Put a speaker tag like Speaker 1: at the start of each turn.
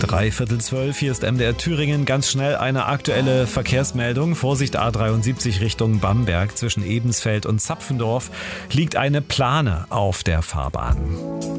Speaker 1: 3:15, hier ist MDR Thüringen. Ganz schnell eine aktuelle Verkehrsmeldung. Vorsicht, A73 Richtung Bamberg. Zwischen Ebensfeld und Zapfendorf liegt eine Plane auf der Fahrbahn.